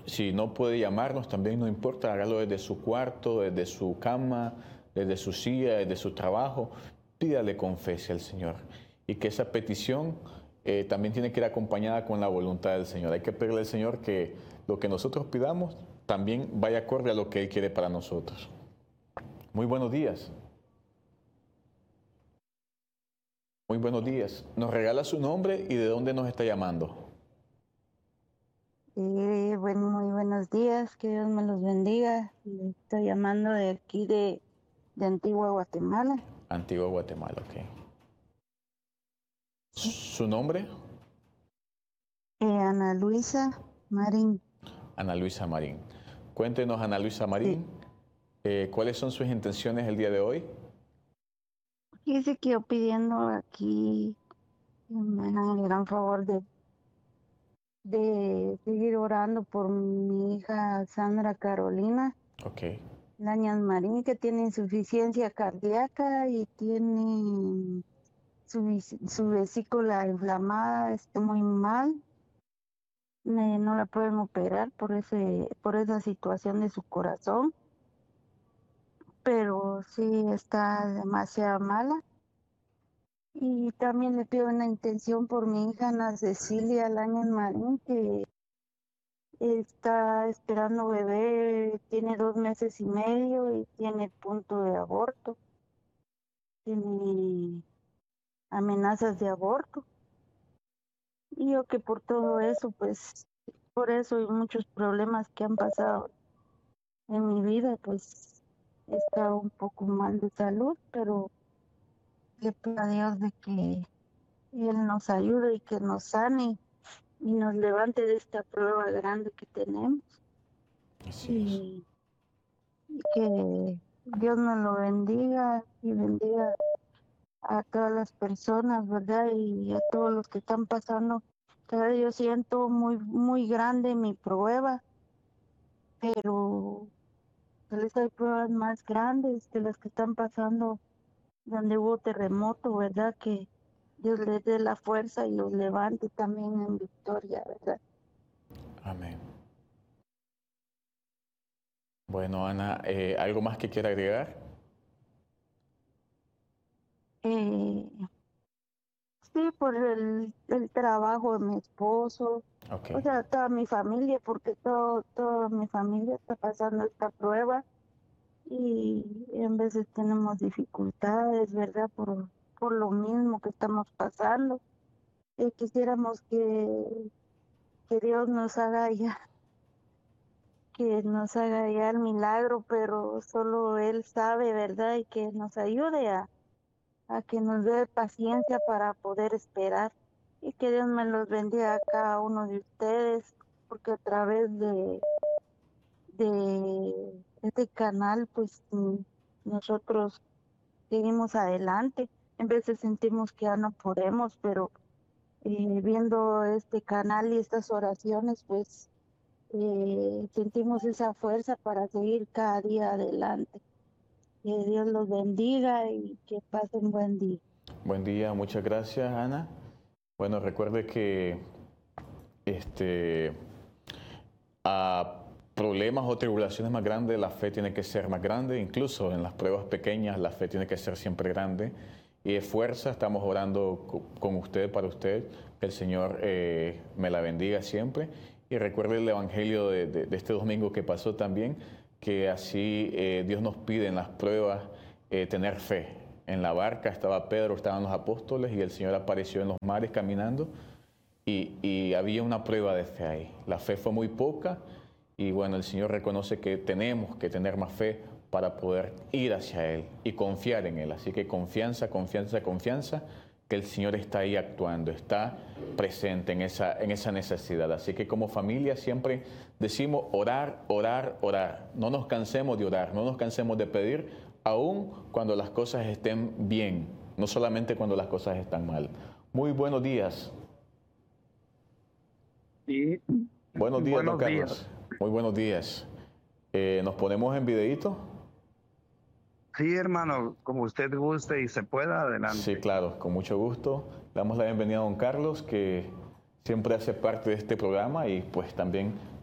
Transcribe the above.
Si no puede llamarnos, también no importa, hágalo desde su cuarto, desde su cama, desde su silla, desde su trabajo. Pídale con fe al Señor. Y que esa petición también tiene que ir acompañada con la voluntad del Señor. Hay que pedirle al Señor que lo que nosotros pidamos también vaya acorde a lo que Él quiere para nosotros. Muy buenos días. Muy buenos días. Nos regala su nombre y de dónde nos está llamando. Bueno, muy buenos días, que Dios me los bendiga. Le estoy llamando de aquí de Antigua Guatemala. Antigua Guatemala, ok. Sí. ¿Su nombre? Ana Luisa Marín. Ana Luisa Marín. Cuéntenos, Ana Luisa Sí. Marín, ¿cuáles son sus intenciones el día de hoy? Dice que yo pidiendo aquí que me hagan el gran favor de seguir orando por mi hija Sandra Carolina Ok, Lañas Marín, que tiene insuficiencia cardíaca y tiene su vesícula inflamada, está muy mal. No la pueden operar por esa situación de su corazón, pero sí está demasiado mala. Y también le pido una intención por mi hija Ana Cecilia Lañas Marín, que está esperando bebé, tiene 2 meses y medio y tiene punto de aborto, tiene amenazas de aborto. Y yo que por todo eso, pues, por eso y muchos problemas que han pasado en mi vida, pues he estado un poco mal de salud, pero le pido a Dios de que Él nos ayude y que nos sane y nos levante de esta prueba grande que tenemos, así es. y que Dios nos lo bendiga y bendiga a todas las personas, ¿verdad? Y a todos los que están pasando. Cada vez yo siento muy, muy grande mi prueba, pero tal vez hay pruebas más grandes que las que están pasando donde hubo terremoto, ¿verdad? Que Dios les dé la fuerza y los levante también en victoria, ¿verdad? Amén. Bueno, Ana, ¿algo más que quiera agregar? Eh, sí, por el trabajo de mi esposo, Ok, o sea, toda mi familia, porque toda mi familia está pasando esta prueba y en veces tenemos dificultades, ¿verdad? Por lo mismo que estamos pasando. Quisiéramos que Dios nos haga ya el milagro, pero solo Él sabe, ¿verdad? Y que nos ayude a que nos dé paciencia para poder esperar. Y que Dios me los bendiga a cada uno de ustedes, porque a través de este canal, pues nosotros seguimos adelante. En veces sentimos que ya no podemos, pero viendo este canal y estas oraciones, pues sentimos esa fuerza para seguir cada día adelante. Que Dios los bendiga y que pasen buen día. buen día, muchas gracias, Ana. Bueno, recuerde que este, a problemas o tribulaciones más grandes, la fe tiene que ser más grande, incluso en las pruebas pequeñas, la fe tiene que ser siempre grande. Y de fuerza, estamos orando con usted, para usted, que el Señor me la bendiga siempre. Y recuerde el Evangelio de este domingo que pasó también, que así Dios nos pide en las pruebas tener fe. En la barca estaba Pedro, estaban los apóstoles y el Señor apareció en los mares caminando. Y había una prueba de fe ahí. La fe fue muy poca y bueno, el Señor reconoce que tenemos que tener más fe para poder ir hacia Él y confiar en Él. Así que confianza, confianza, confianza, que el Señor está ahí actuando, está presente en esa necesidad. Así que como familia siempre decimos orar, orar, orar. No nos cansemos de orar, no nos cansemos de pedir, aun cuando las cosas estén bien, no solamente cuando las cosas están mal. Muy buenos días. Sí, Buenos días, don buenos días. Carlos. Muy buenos días. ¿Nos ponemos en videíto? Sí, hermano, como usted guste y se pueda, Sí, adelante. claro, con mucho gusto. Le damos la bienvenida a don Carlos, que siempre hace parte de este programa y pues también